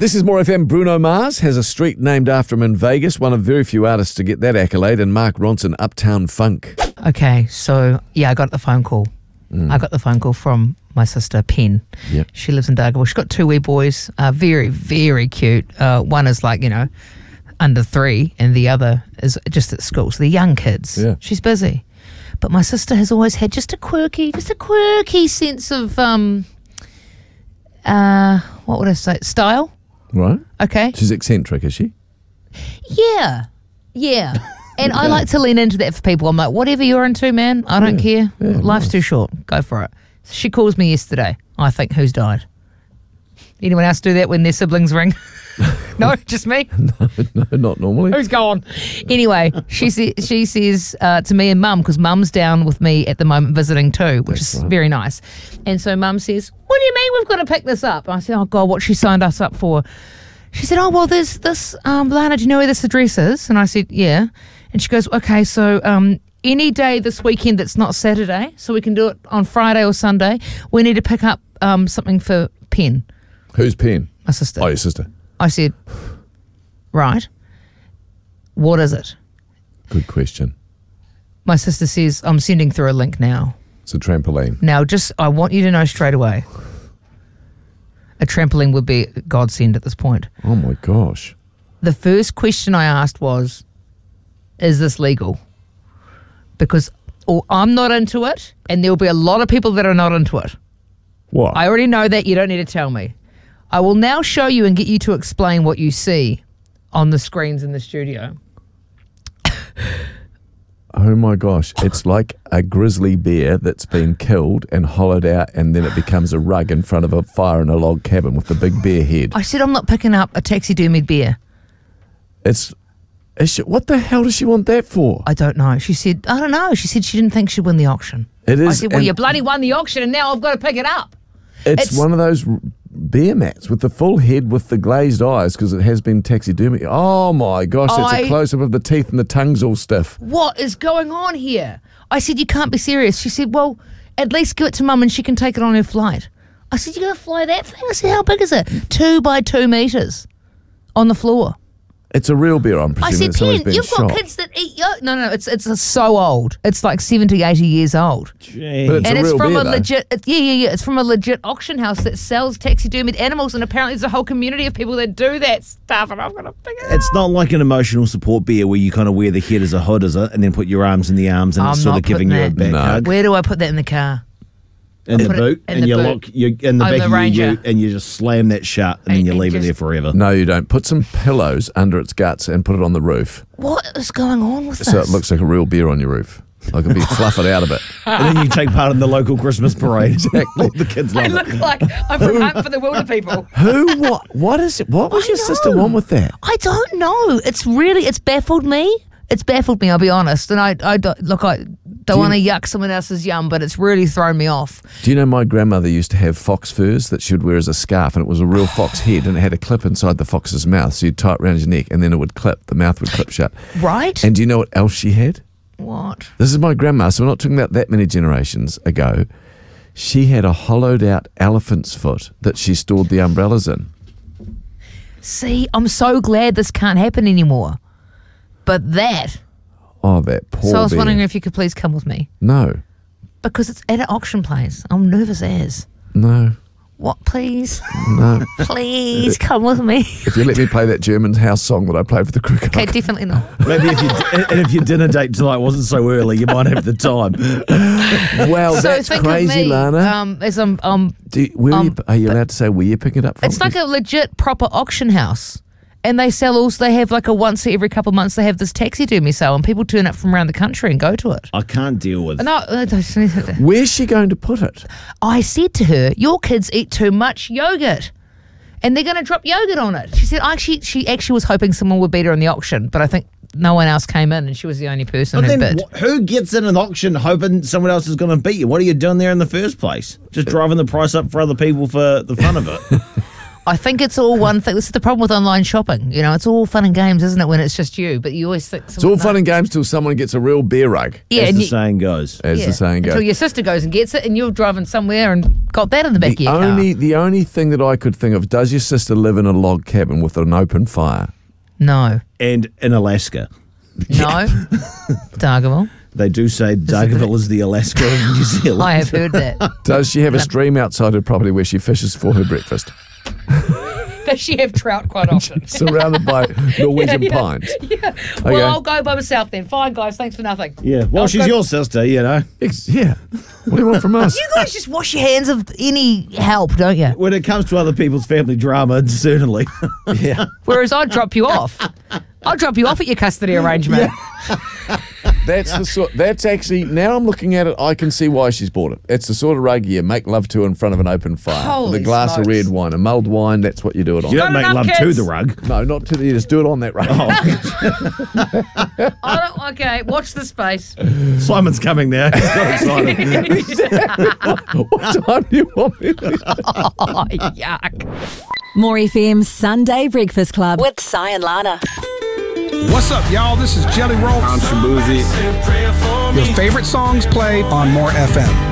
This is More FM. Bruno Mars has a street named after him in Vegas, one of very few artists to get that accolade, and Mark Ronson, Uptown Funk. Okay, so, yeah, I got the phone call. I got the phone call from my sister, Pen. Yep. She lives in Dargaville. She's got 2 wee boys, very, very cute. One is like, under 3, and the other is just at school. So they're young kids. Yeah. She's busy. But my sister has always had just a quirky sense of, what would I say, style. Right. Okay. She's eccentric, is she? Yeah. And I like to lean into that for people. I'm like, whatever you're into, man, I don't care. Life's too short. Go for it. So she calls me yesterday. I think, who's died? Anyone else do that when their siblings ring? No, just me? No, not normally. Who's gone? Anyway, she says to me and Mum, because Mum's down with me at the moment visiting too, which is very nice. And so Mum says, what do you mean we've got to pick this up? I said, oh God, what she signed us up for? She said, oh, well, there's this, Lana, do you know where this address is? And I said, yeah. And she goes, okay, so any day this weekend that's not Saturday, so we can do it on Friday or Sunday, we need to pick up something for Pen. Who's Pen? My sister. Oh, your sister. I said, right, what is it? Good question. My sister says, I'm sending through a link now. It's a trampoline. Now, I want you to know straight away, a trampoline would be a godsend at this point. Oh, my gosh. The first question I asked was, is this legal? Because I'm not into it, and there'll be a lot of people that are not into it. What? I already know that. You don't need to tell me. I will now show you and get you to explain what you see on the screens in the studio. Oh my gosh, it's like a grizzly bear that's been killed and hollowed out, and then it becomes a rug in front of a fire in a log cabin with the big bear head. I said I'm not picking up a taxidermied bear. What the hell does she want that for? I don't know. She said, I don't know. She said she didn't think she'd win the auction. It is. I said, well, you bloody won the auction and now I've got to pick it up. It's one of those bear mats with the full head with the glazed eyes because it has been taxidermy. Oh my gosh, it's a close-up of the teeth and the tongue's all stiff. What is going on here? I said, you can't be serious. She said, well, at least give it to Mum and she can take it on her flight. I said, you're going to fly that thing? I said, how big is it? 2 by 2 meters on the floor. It's a real bear, I'm presuming. I said, Pen, you've got kids that eat yolk. No, it's so old. It's like 70, 80 years old. Jeez. But it's real from bear, a legit, it's from a legit auction house that sells taxidermied animals, and apparently there's a whole community of people that do that stuff, and I'm going to pick it up. It's not like an emotional support bear where you kind of wear the head as a hood, is it? And then put your arms in the arms and it's sort of giving you a back hug. Where do I put that in the car? In the boot, and you lock in the back of you, and you just slam that shut, and then you leave it there forever. No, you don't. Put some pillows under its guts and put it on the roof. What is going on with this? So it looks like a real bear on your roof. Like it'll be fluffed out of it. And then you take part in the local Christmas parade. Exactly. All the kids love I look like I'm from Hunt for the Wilder People. What is it? What was your sister want with that? I don't know. It's baffled me. It's baffled me, I'll be honest. And I don't want to yuck someone else's yum, but it's really thrown me off. Do you know my grandmother used to have fox furs that she would wear as a scarf, and it was a real fox head, and it had a clip inside the fox's mouth, so you'd tie it around your neck, and then it would clip. The mouth would clip shut. Right. And do you know what else she had? What? This is my grandma, so we're not talking about that many generations ago. She had a hollowed out elephant's foot that she stored the umbrellas in. See, I'm so glad this can't happen anymore. But that... Oh, that poor So I was bear. wondering if you could please come with me. No. Because it's at an auction place. I'm nervous as. No. What, please? No. Please come with me. If you let me play that German house song that I played for the cricket. Okay, definitely not. Maybe if your dinner date tonight wasn't so early, you might have the time. Well, So that's think of crazy, me, Lana. as are you allowed to say where you're picking it up from? it's like a legit proper auction house. And they have like a once every couple of months, they have this taxidermy sale, and people turn up from around the country and go to it. I can't deal with No, Where's she going to put it? I said to her, your kids eat too much yogurt and they're going to drop yogurt on it. She said, she actually was hoping someone would beat her in the auction, but I think no one else came in and she was the only person But who then bid. who gets in an auction hoping someone else is going to beat you? What are you doing there in the first place? Just driving the price up for other people for the fun of it? I think it's all one thing. This is the problem with online shopping. You know, it's all fun and games, isn't it, when it's just you? But you always think... It's all fun and games till someone gets a real bear rug. Yeah, as the saying goes. Until your sister goes and gets it and you're driving somewhere and got that in the back of your car. The only thing that I could think of, does your sister live in a log cabin with an open fire? No. And in Alaska? No. Dargaville. They do say Dargaville is the Alaska of New Zealand. I have heard that. Does she have a stream outside her property where she fishes for her breakfast? Does she have trout quite often? Surrounded by Norwegian pines. Yeah. Well, I'll go by myself then. Fine, guys. Thanks for nothing. Yeah. Well, she's your sister, you know. Yeah. What do you want from us? You guys just wash your hands of any help, don't you? When it comes to other people's family drama, certainly. Yeah. Whereas I'd drop you off. I'll drop you off at your custody arrangement. That's actually, now I'm looking at it, I can see why she's bought it. It's the sort of rug you make love to in front of an open fire. With a glass of red wine, a mulled wine, that's what you do it on. You don't make love to the rug. No, not to the, you just do it on that rug. Okay, watch the space. Simon's coming now. He's got excited. What time do you want me to? Oh, yuck. More FM's Sunday Breakfast Club with Si and Lana. What's up, y'all? This is Jelly Roll. I'm Shabuzi. Your favorite songs played on More FM.